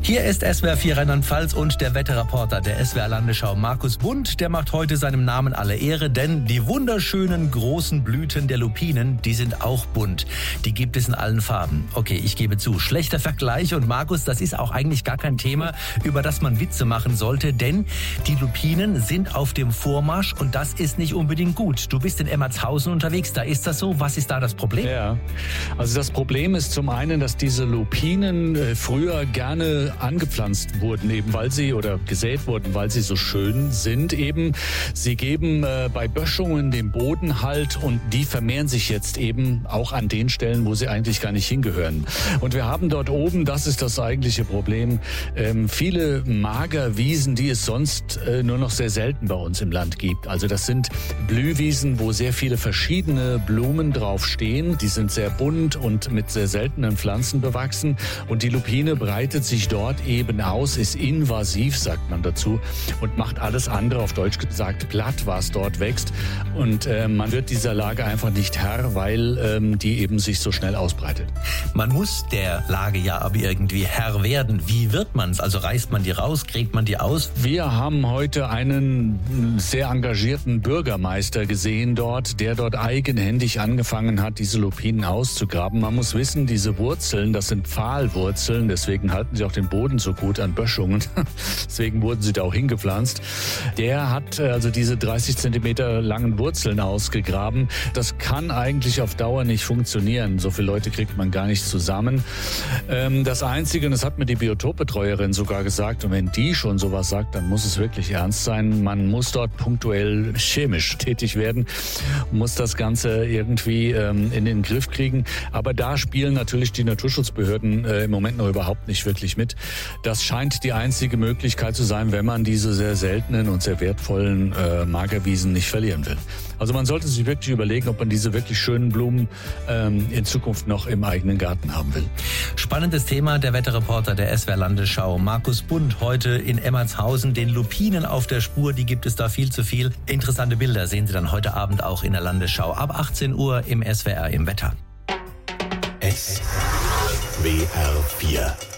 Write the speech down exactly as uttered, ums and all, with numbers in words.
Hier ist S W R vier Rheinland-Pfalz und der Wetterreporter der S W R Landesschau Markus Bund. Der macht heute seinem Namen alle Ehre, denn die wunderschönen großen Blüten der Lupinen, die sind auch bunt. Die gibt es in allen Farben. Okay, ich gebe zu, schlechter Vergleich. Und Markus, das ist auch eigentlich gar kein Thema, über das man Witze machen sollte, denn die Lupinen sind auf dem Vormarsch und das ist nicht unbedingt gut. Du bist in Emmertshausen unterwegs, da ist das so. Was ist da das Problem? Ja, also das Problem ist zum einen, dass diese Lupinen äh, früher gerne angepflanzt wurden, eben weil sie oder gesät wurden, weil sie so schön sind eben. Sie geben äh, bei Böschungen den Boden Halt und die vermehren sich jetzt eben auch an den Stellen, wo sie eigentlich gar nicht hingehören. Und wir haben dort oben, das ist das eigentliche Problem, ähm, viele Magerwiesen, die es sonst äh, nur noch sehr selten bei uns im Land gibt. Also das sind Blühwiesen, wo sehr viele verschiedene Blumen draufstehen. Die sind sehr bunt und mit sehr seltenen Pflanzen bewachsen. Und die Lupine breitet sich dort eben aus, ist invasiv, sagt man dazu, und macht alles andere, auf Deutsch gesagt, platt, was dort wächst. Und äh, man wird dieser Lage einfach nicht Herr, weil ähm, die eben sich so schnell ausbreitet. Man muss der Lage ja aber irgendwie Herr werden. Wie wird man's? Also reißt man die raus, kriegt man die aus? Wir haben heute einen sehr engagierten Bürgermeister gesehen dort, der dort eigenhändig angefangen hat, diese Lupinen auszugraben. Man muss wissen, diese Wurzeln, das sind Pfahlwurzeln, deswegen halten sie auch den Boden so gut an Böschungen. Deswegen wurden sie da auch hingepflanzt. Der hat also diese dreißig Zentimeter langen Wurzeln ausgegraben. Das kann eigentlich auf Dauer nicht funktionieren. So viele Leute kriegt man gar nicht zusammen. Das Einzige, und das hat mir die Biotopbetreuerin sogar gesagt, und wenn die schon sowas sagt, dann muss es wirklich ernst sein. Man muss dort punktuell chemisch tätig werden, muss das Ganze irgendwie in den Griff kriegen. Aber da spielen natürlich die Naturschutzbehörden im Moment noch überhaupt nicht wirklich mit. Das scheint die einzige Möglichkeit zu sein, wenn man diese sehr seltenen und sehr wertvollen äh, Magerwiesen nicht verlieren will. Also man sollte sich wirklich überlegen, ob man diese wirklich schönen Blumen ähm, in Zukunft noch im eigenen Garten haben will. Spannendes Thema, der Wetterreporter der S W R Landesschau Markus Bund heute in Emmertshausen. Den Lupinen auf der Spur, die gibt es da viel zu viel. Interessante Bilder sehen Sie dann heute Abend auch in der Landesschau ab achtzehn Uhr im S W R im Wetter. S W R vier